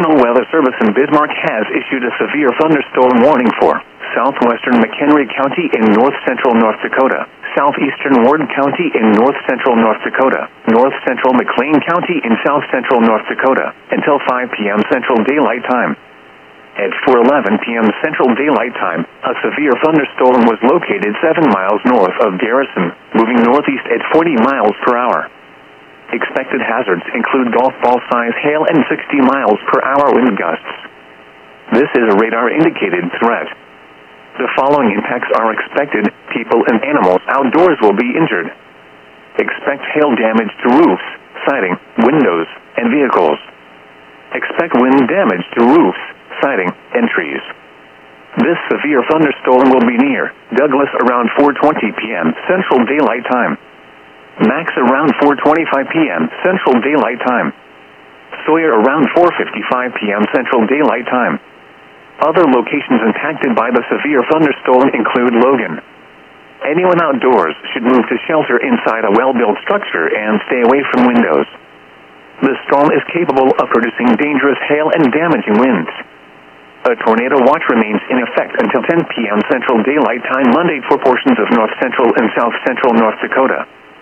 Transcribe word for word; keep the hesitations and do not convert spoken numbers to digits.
National Weather Service in Bismarck has issued a severe thunderstorm warning for southwestern McHenry County in north-central North Dakota, southeastern Ward County in north-central North Dakota, north-central McLean County in south-central North Dakota, until five p.m. Central Daylight Time. At four eleven p.m. Central Daylight Time, a severe thunderstorm was located seven miles north of Garrison, moving northeast at forty miles per hour. Expected hazards include golf ball-size hail and sixty miles per hour wind gusts. This is a radar-indicated threat. The following impacts are expected: people and animals outdoors will be injured. Expect hail damage to roofs, siding, windows, and vehicles. Expect wind damage to roofs, siding, and trees. This severe thunderstorm will be near Douglas around four twenty p.m. Central Daylight Time. Max around four twenty-five p.m. Central Daylight Time. Sawyer around four fifty-five p.m. Central Daylight Time. Other locations impacted by the severe thunderstorm include Logan. Anyone outdoors should move to shelter inside a well-built structure and stay away from windows. The storm is capable of producing dangerous hail and damaging winds. A tornado watch remains in effect until ten p.m. Central Daylight Time Monday for portions of north-central and south-central North Dakota.